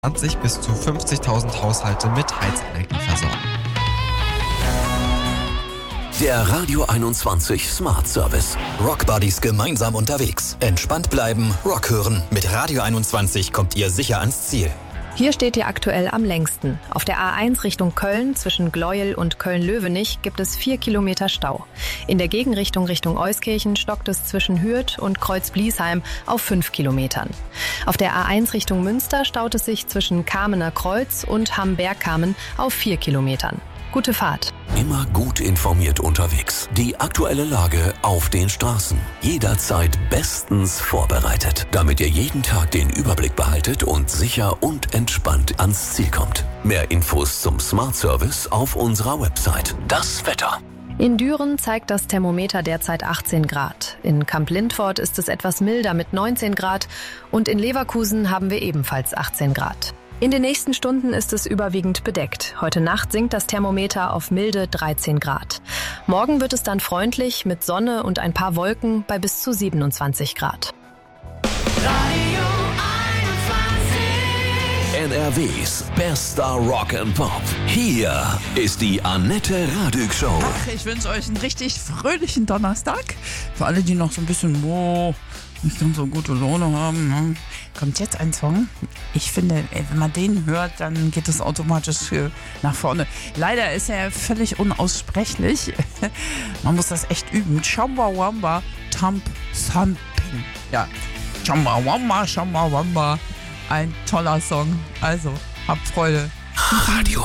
20 bis zu 50.000 Haushalte mit Heizenergie versorgen. Der Radio 21 Smart Service. Rockbuddies gemeinsam unterwegs. Entspannt bleiben, Rock hören. Mit Radio 21 kommt ihr sicher ans Ziel. Hier steht ihr aktuell am längsten. Auf der A1 Richtung Köln zwischen Gleuel und Köln-Löwenich gibt es 4 Kilometer Stau. In der Gegenrichtung Richtung Euskirchen stockt es zwischen Hürth und Kreuz-Bliesheim auf 5 Kilometern. Auf der A1 Richtung Münster staut es sich zwischen Kamener Kreuz und Hamm-Bergkamen auf 4 Kilometern. Gute Fahrt. Immer gut informiert unterwegs. Die aktuelle Lage auf den Straßen. Jederzeit bestens vorbereitet, damit ihr jeden Tag den Überblick behaltet und sicher und entspannt ans Ziel kommt. Mehr Infos zum Smart Service auf unserer Website. Das Wetter. In Düren zeigt das Thermometer derzeit 18 Grad. In Kamp-Lindfort ist es etwas milder mit 19 Grad und in Leverkusen haben wir ebenfalls 18 Grad. In den nächsten Stunden ist es überwiegend bedeckt. Heute Nacht sinkt das Thermometer auf milde 13 Grad. Morgen wird es dann freundlich mit Sonne und ein paar Wolken bei bis zu 27 Grad. Radio 21. NRWs bester Rock and Pop. Hier ist die Annette Radig Show. Ach, ich wünsche euch einen richtig fröhlichen Donnerstag. Für alle, die noch so ein bisschen nicht ganz so gute Laune haben, ne? Kommt jetzt ein Song. Ich finde, wenn man den hört, dann geht es automatisch nach vorne. Leider ist er völlig unaussprechlich. Man muss das echt üben. Chumbawamba Thump Thumping. Ja, Chumbawamba, Chumbawamba. Ein toller Song. Also, habt Freude. Radio